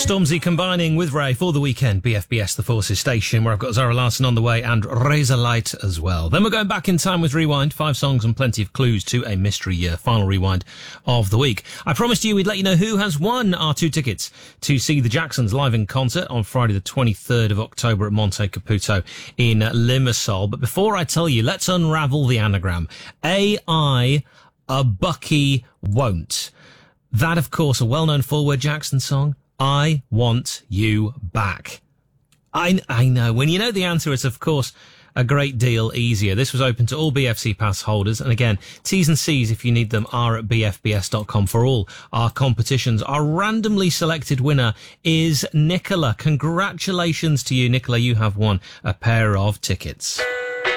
Stormzy combining with Ray for the weekend. BFBS, the Forces station, where I've got Zara Larsson on the way and Razor Light as well. Then we're going back in time with Rewind. 5 songs and plenty of clues to a mystery final Rewind of the week. I promised you we'd let you know who has won our 2 tickets to see the Jacksons live in concert on Friday the 23rd of October at Monte Caputo in Limassol. But before I tell you, let's unravel the anagram. A Bucky won't. That, of course, a well-known four-word Jackson song. I want you back. I know. When you know the answer, it's, of course, a great deal easier. This was open to all BFC pass holders. And again, T's and C's, if you need them, are at bfbs.com for all our competitions. Our randomly selected winner is Nicola. Congratulations to you, Nicola. You have won a pair of tickets.